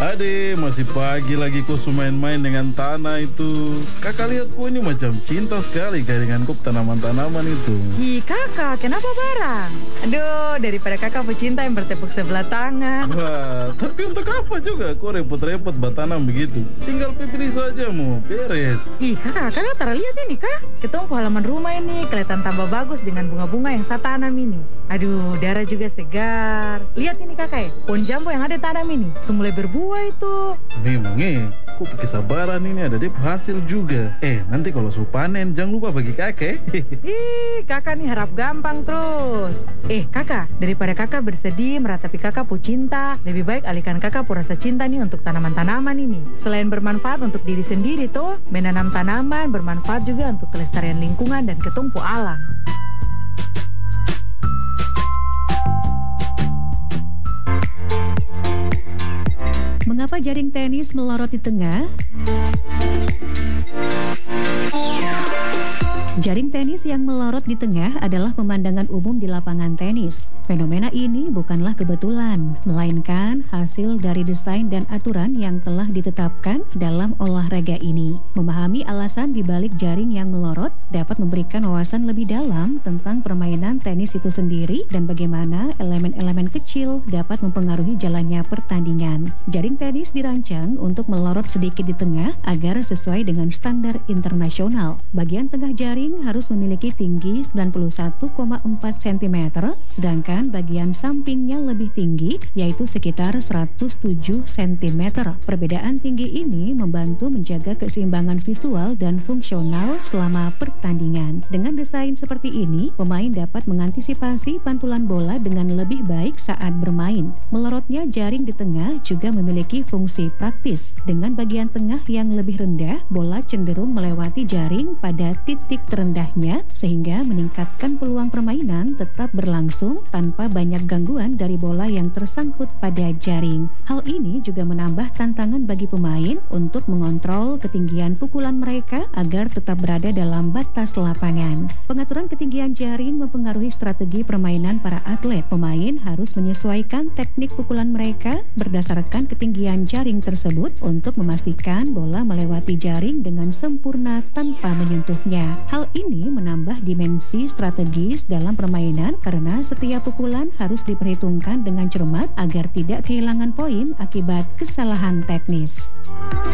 Ade, masih pagi lagi kau main-main dengan tanah itu. Kakak lihat kau ini macam cinta sekali kayak dengan kau tanaman-tanaman itu. Ih kakak, kenapa barang? Aduh, daripada kakak pecinta yang bertepuk sebelah tangan. Wah, tapi untuk apa juga kau repot-repot bertanam begitu? Tinggal pilih saja mu, beres. Ih kakak terlihat ini kak. Ketemu halaman rumah ini kelihatan tambah bagus dengan bunga-bunga yang saya tanam ini. Aduh, udara juga segar. Lihat ini kakak ya, pohon jambu yang ada tanam ini mulai berbuah itu. Memang kok pakai sabaran ini ada dia hasil juga. Nanti kalau su panen jangan lupa bagi kakek. Ih, kakak nih harap gampang terus. Kakak, daripada kakak bersedih meratapi kakak cinta, lebih baik alihkan kakak rasa cinta nih untuk tanaman-tanaman ini. Selain bermanfaat untuk diri sendiri tuh, menanam tanaman bermanfaat juga untuk kelestarian lingkungan dan ketumpu alam. Mengapa jaring tenis melorot di tengah? Jaring tenis yang melorot di tengah adalah pemandangan umum di lapangan tenis. Fenomena ini bukanlah kebetulan, melainkan hasil dari desain dan aturan yang telah ditetapkan dalam olahraga ini. Memahami alasan di balik jaring yang melorot dapat memberikan wawasan lebih dalam tentang permainan tenis itu sendiri dan bagaimana elemen-elemen kecil dapat mempengaruhi jalannya pertandingan. Jaring tenis dirancang untuk melorot sedikit di tengah agar sesuai dengan standar internasional. Bagian tengah jaring harus memiliki tinggi 91,4 cm, sedangkan bagian sampingnya lebih tinggi, yaitu sekitar 107 cm. Perbedaan tinggi ini membantu menjaga keseimbangan visual dan fungsional selama pertandingan. Dengan desain seperti ini, pemain dapat mengantisipasi pantulan bola dengan lebih baik saat bermain. Melorotnya jaring di tengah juga memiliki fungsi praktis. Dengan bagian tengah yang lebih rendah, bola cenderung melewati jaring pada titik terendahnya, sehingga meningkatkan peluang permainan tetap berlangsung tanpa banyak gangguan dari bola yang tersangkut pada jaring. Hal ini juga menambah tantangan bagi pemain untuk mengontrol ketinggian pukulan mereka agar tetap berada dalam batas lapangan. Pengaturan ketinggian jaring mempengaruhi strategi permainan para atlet. Pemain harus menyesuaikan teknik pukulan mereka berdasarkan ketinggian jaring tersebut untuk memastikan bola melewati jaring dengan sempurna tanpa menyentuhnya. Hal ini menambah dimensi strategis dalam permainan karena setiap pukulan harus diperhitungkan dengan cermat agar tidak kehilangan poin akibat kesalahan teknis.